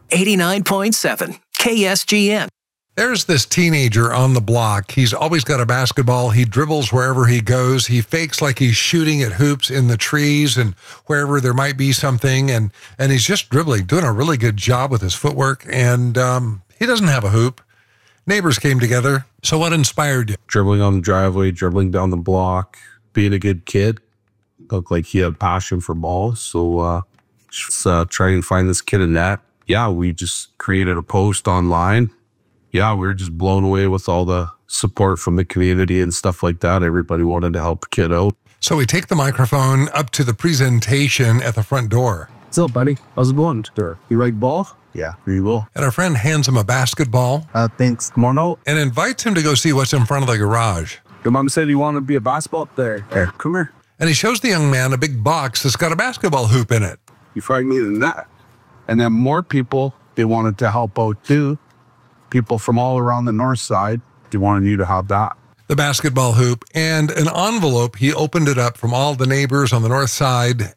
89.7 KSGN. There's this teenager on the block. He's always got a basketball. He dribbles wherever he goes. He fakes like he's shooting at hoops in the trees and wherever there might be something. And he's just dribbling, doing a really good job with his footwork. And he doesn't have a hoop. Neighbors came together. So what inspired you? Dribbling on the driveway, dribbling down the block, being a good kid. Looked like he had passion for balls. So just try and find this kid in that. Yeah, we just created a post online. Yeah, we were just blown away with all the support from the community and stuff like that. Everybody wanted to help a kid out. So we take the microphone up to the presentation at the front door. What's up, buddy? How's it going? Sure. You like ball? Yeah, here you go. And our friend hands him a basketball. Thanks. Come on out. And invites him to go see what's in front of the garage. Your mom said you want to be a basketball player. Here, come here. And he shows the young man a big box that's got a basketball hoop in it. You probably needed that. And then more people, they wanted to help out too. People from all around the north side, they wanted you to have that. The basketball hoop and an envelope. He opened it up from all the neighbors on the north side,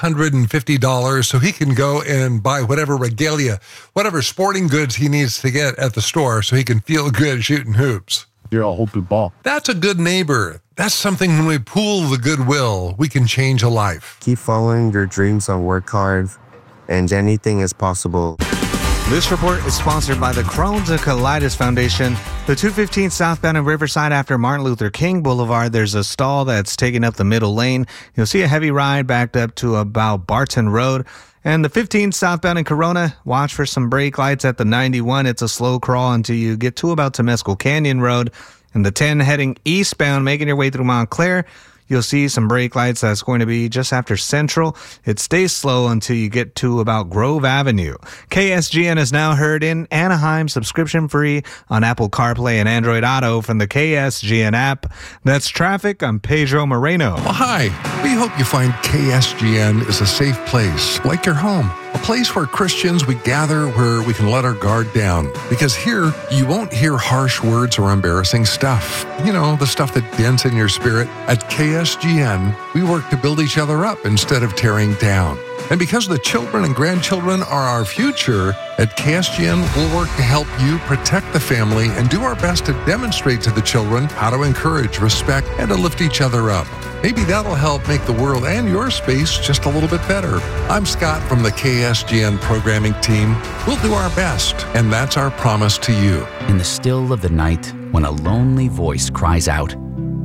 $850, so he can go and buy whatever regalia, whatever sporting goods he needs to get at the store so he can feel good shooting hoops. You're a hoopy ball. That's a good neighbor. That's something when we pool the goodwill, we can change a life. Keep following your dreams and work hard, and anything is possible. This report is sponsored by the Crohn's and Colitis Foundation. The 215 southbound in Riverside after Martin Luther King Boulevard, there's a stall that's taking up the middle lane. You'll see a heavy ride backed up to about Barton Road. And the 15 southbound in Corona, watch for some brake lights at the 91. It's a slow crawl until you get to about Temescal Canyon Road. And the 10 heading eastbound, making your way through Montclair, you'll see some brake lights. That's going to be just after Central. It stays slow until you get to about Grove Avenue. KSGN is now heard in Anaheim, subscription free on Apple CarPlay and Android Auto from the KSGN app. That's traffic. I'm Pedro Moreno. Well, hi. We hope you find KSGN is a safe place, like your home. A place where Christians, we gather, where we can let our guard down. Because here, you won't hear harsh words or embarrassing stuff. You know, the stuff that dents in your spirit. At KSGN, we work to build each other up instead of tearing down. And because the children and grandchildren are our future, at KSGN, we'll work to help you protect the family and do our best to demonstrate to the children how to encourage, respect, and to lift each other up. Maybe that'll help make the world and your space just a little bit better. I'm Scott from the KSGN programming team. We'll do our best, and that's our promise to you. In the still of the night, when a lonely voice cries out,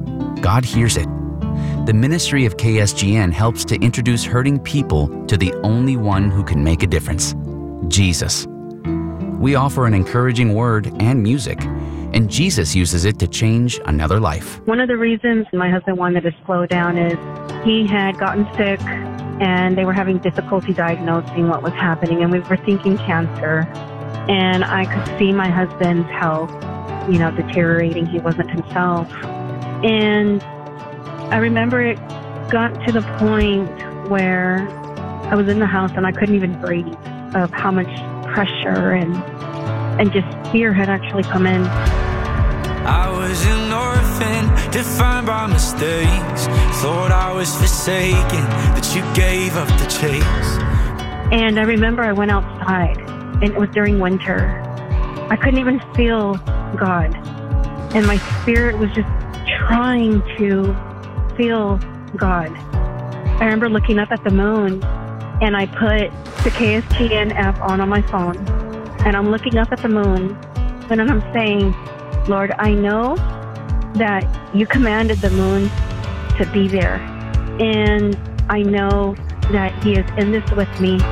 God hears it. The ministry of KSGN helps to introduce hurting people to the only one who can make a difference, Jesus. We offer an encouraging word and music, and Jesus uses it to change another life. One of the reasons my husband wanted to slow down is he had gotten sick and they were having difficulty diagnosing what was happening, and we were thinking cancer. And I could see my husband's health, deteriorating. He wasn't himself. And I remember it got to the point where I was in the house and I couldn't even breathe of how much pressure and just fear had actually come in. I was an orphan, defined by mistakes. Thought I was forsaken, that you gave up the chase. And I remember I went outside, and it was during winter. I couldn't even feel God. And my spirit was just trying to feel God. I remember looking up at the moon, and I put the KSGN app on my phone, and I'm looking up at the moon, and I'm saying, Lord, I know that you commanded the moon to be there, and I know that He is in this with me.